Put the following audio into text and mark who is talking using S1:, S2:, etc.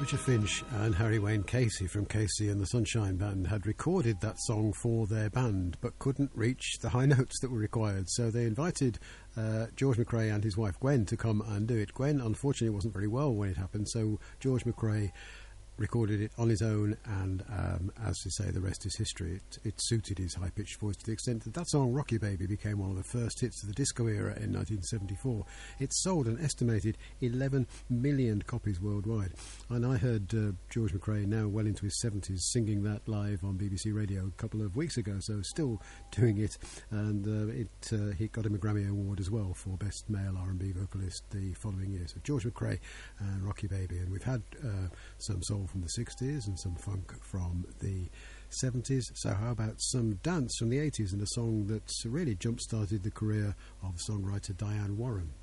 S1: Richard Finch and Harry Wayne Casey from Casey and the Sunshine Band had recorded that song for their band but couldn't reach the high notes that were required, so they invited George McRae and his wife Gwen to come and do it. Gwen unfortunately wasn't very well when it happened, so George McRae recorded it on his own, and as you say, the rest is history. It suited his high-pitched voice to the extent that song Rocky Baby became one of the first hits of the disco era in 1974. It sold an estimated 11 million copies worldwide, and I heard George McRae, now well into his 70s, singing that live on BBC Radio a couple of weeks ago, so still doing it, and he got him a Grammy Award as well for Best Male R&B Vocalist the following year. So George McRae and Rocky Baby, and we've had some soul from the 60s and some funk from the 70s, so how about some dance from the 80s and a song that really jump-started the career of songwriter Diane Warren.